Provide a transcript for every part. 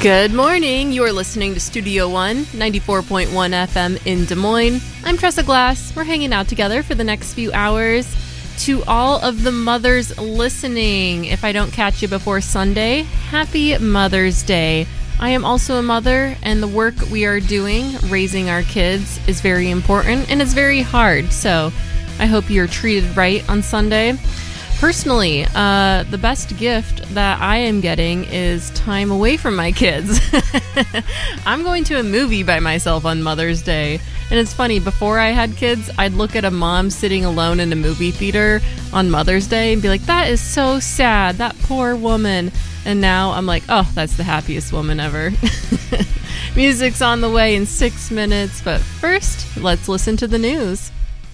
Good morning. You are listening to Studio One, 94.1 FM in Des Moines. I'm Tressa Glass. We're hanging out together for the next few hours. To all of the mothers listening, if I don't catch you before Sunday, happy Mother's Day. I am also a mother, and the work we are doing, raising our kids, is very important, and it's very hard. So I hope you're treated right on Sunday. Personally, the best gift that I am getting is time away from my kids. I'm going to a movie by myself on Mother's Day. And it's funny, before I had kids, I'd look at a mom sitting alone in a movie theater on Mother's Day and be like, that is so sad, that poor woman. And now I'm like, oh, that's the happiest woman ever. Music's on the way in 6 minutes, but first, let's listen to the news.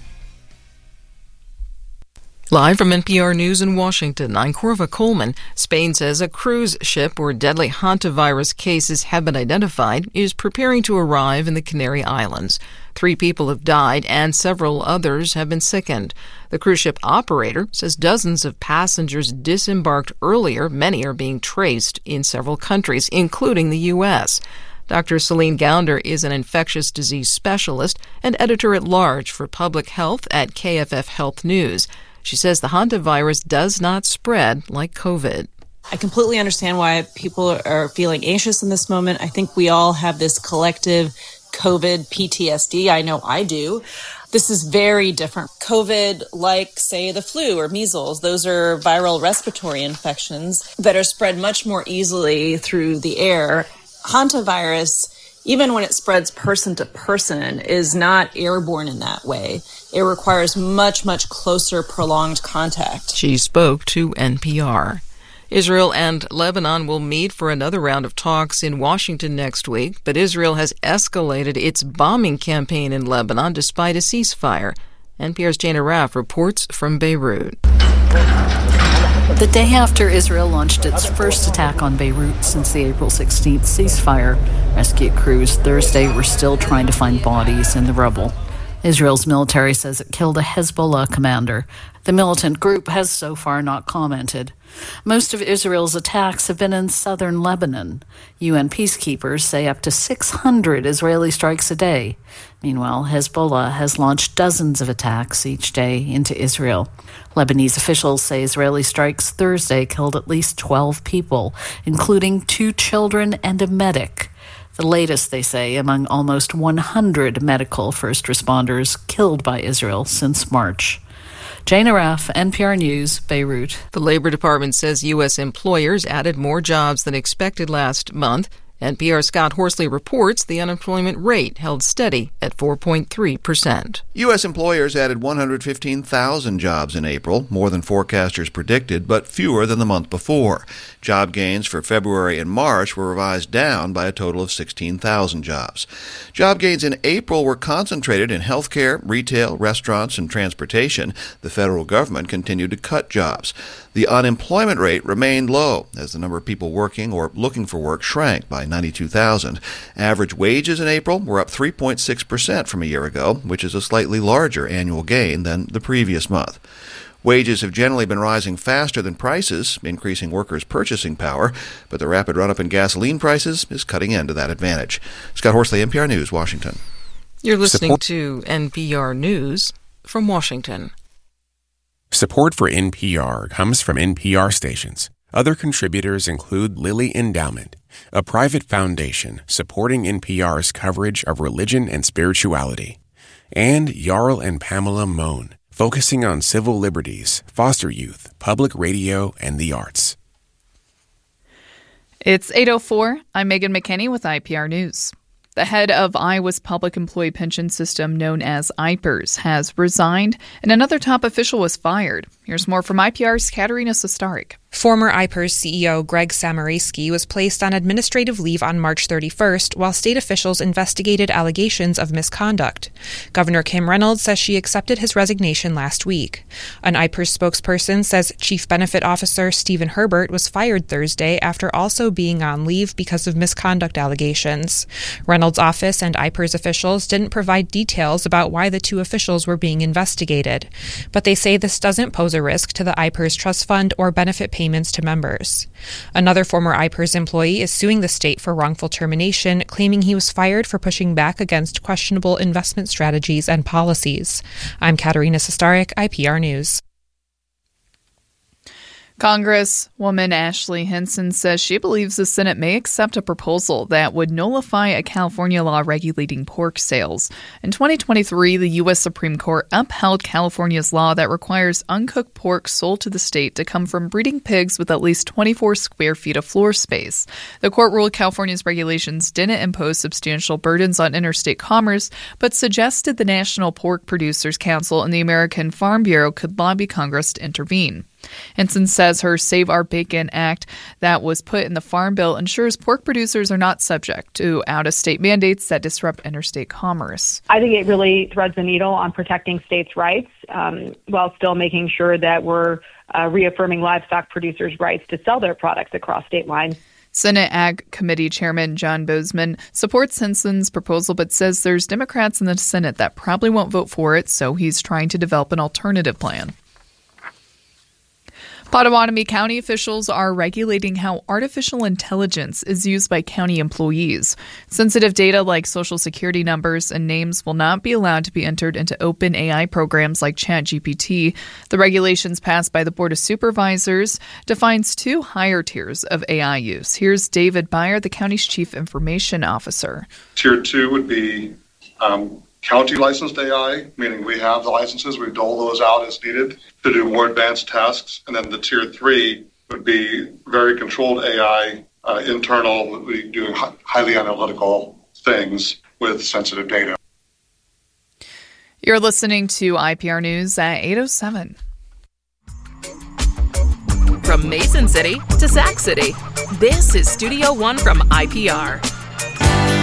Live from NPR News in Washington, I'm Corva Coleman. Spain says a cruise ship where deadly hantavirus cases have been identified is preparing to arrive in the Canary Islands. 3 people have died and several others have been sickened. The cruise ship operator says dozens of passengers disembarked earlier. Many are being traced in several countries, including the U.S. Dr. Celine Gounder is an infectious disease specialist and editor-at-large for public health at KFF Health News. She says the hantavirus does not spread like COVID. I completely understand why people are feeling anxious in this moment. I think we all have this collective COVID PTSD. I know I do. This is very different. COVID, like, say, the flu or measles, those are viral respiratory infections that are spread much more easily through the air. Hantavirus, even when it spreads person to person, is not airborne in that way. It requires much, much closer, prolonged contact. She spoke to NPR. Israel and Lebanon will meet for another round of talks in Washington next week, but Israel has escalated its bombing campaign in Lebanon despite a ceasefire. NPR's Jana Raff reports from Beirut. The day after Israel launched its first attack on Beirut since the April 16th ceasefire, rescue crews Thursday were still trying to find bodies in the rubble. Israel's military says it killed a Hezbollah commander. The militant group has so far not commented. Most of Israel's attacks have been in southern Lebanon. UN peacekeepers say up to 600 Israeli strikes a day. Meanwhile, Hezbollah has launched dozens of attacks each day into Israel. Lebanese officials say Israeli strikes Thursday killed at least 12 people, including 2 children and a medic. The latest, they say, among almost 100 medical first responders killed by Israel since March. Jana Raff, NPR News, Beirut. The Labor Department says U.S. employers added more jobs than expected last month. NPR's Scott Horsley reports the unemployment rate held steady at 4.3%. U.S. employers added 115,000 jobs in April, more than forecasters predicted, but fewer than the month before. Job gains for February and March were revised down by a total of 16,000 jobs. Job gains in April were concentrated in healthcare, retail, restaurants, and transportation. The federal government continued to cut jobs. The unemployment rate remained low as the number of people working or looking for work shrank by 92,000. Average wages in April were up 3.6% from a year ago, which is a slightly larger annual gain than the previous month. Wages have generally been rising faster than prices, increasing workers' purchasing power, but the rapid run-up in gasoline prices is cutting into that advantage. Scott Horsley, NPR News, Washington. You're listening to NPR News from Washington. Support for NPR comes from NPR stations. Other contributors include Lilly Endowment, a private foundation supporting NPR's coverage of religion and spirituality, and Jarl and Pamela Mohn, focusing on civil liberties, foster youth, public radio, and the arts. It's 8:04. I'm Megan McKinney with IPR News. The head of Iowa's public employee pension system, known as IPERS, has resigned, and another top official was fired. Here's more from IPR's Katerina Sostaric. Former IPERS CEO Greg Samorayski was placed on administrative leave on March 31st while state officials investigated allegations of misconduct. Governor Kim Reynolds says she accepted his resignation last week. An IPERS spokesperson says Chief Benefit Officer Stephen Herbert was fired Thursday after also being on leave because of misconduct allegations. Reynolds' office and IPERS officials didn't provide details about why the 2 officials were being investigated, but they say this doesn't pose a risk to the IPERS Trust Fund or benefit payments to members. Another former IPERS employee is suing the state for wrongful termination, claiming he was fired for pushing back against questionable investment strategies and policies. I'm Katerina Sestarik, IPR News. Congresswoman Ashley Hinson says she believes the Senate may accept a proposal that would nullify a California law regulating pork sales. In 2023, the U.S. Supreme Court upheld California's law that requires uncooked pork sold to the state to come from breeding pigs with at least 24 square feet of floor space. The court ruled California's regulations didn't impose substantial burdens on interstate commerce, but suggested the National Pork Producers Council and the American Farm Bureau could lobby Congress to intervene. Hinson says her Save Our Bacon Act that was put in the Farm Bill ensures pork producers are not subject to out-of-state mandates that disrupt interstate commerce. I think it really threads the needle on protecting states' rights while still making sure that we're reaffirming livestock producers' rights to sell their products across state lines. Senate Ag Committee Chairman John Boozman supports Hinson's proposal but says there's Democrats in the Senate that probably won't vote for it, so he's trying to develop an alternative plan. Pottawatomie County officials are regulating how artificial intelligence is used by county employees. Sensitive data like Social Security numbers and names will not be allowed to be entered into open AI programs like ChatGPT. The regulations passed by the Board of Supervisors defines two higher tiers of AI use. Here's David Byer, the county's chief information officer. Tier 2 would be county licensed AI, meaning we have the licenses, we dole those out as needed to do more advanced tasks. And then the tier 3 would be very controlled AI, internal, would be doing highly analytical things with sensitive data. You're listening to IPR News at 8:07. From Mason City to Sac City, this is Studio One from IPR.